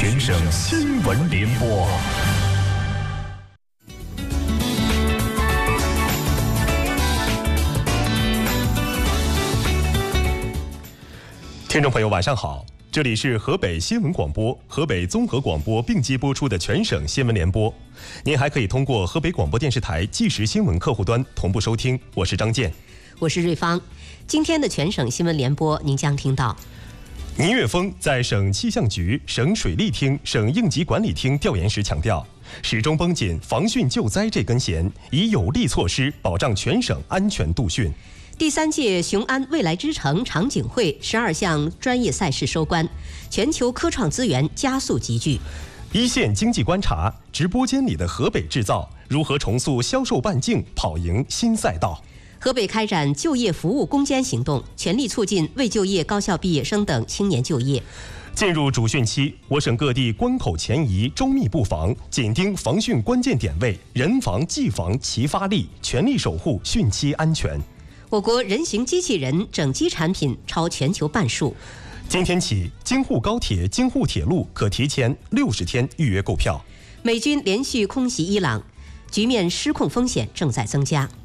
全省新闻联播。听众朋友，晚上好，这里是河北新闻广播、河北综合广播并机播出的全省新闻联播。您还可以通过河北广播电视台即时新闻客户端同步收听。我是张健， 我是瑞芳。今天的全省新闻联播，您将听到： 倪岳峰在省气象局、省水利厅、省应急管理厅调研时强调，始终绷紧防汛救灾这根弦，以有力措施保障全省安全度汛。 第3届雄安未来之城场景会12项专业赛事收官，全球科创资源加速集聚。 一线经济观察，直播间里的河北制造如何重塑销售半径，跑赢新赛道。 河北开展就业服务攻坚行动，全力促进未就业高校毕业生等青年就业。 进入主汛期，我省各地关口前移，周密布防，紧盯防汛关键点位，人防技防齐发力，全力守护汛期安全。 我国人形机器人整机产品超全球半数。 今天起，京沪高铁、京沪铁路可提前60天预约购票。 美军连续空袭伊朗，局面失控风险正在增加。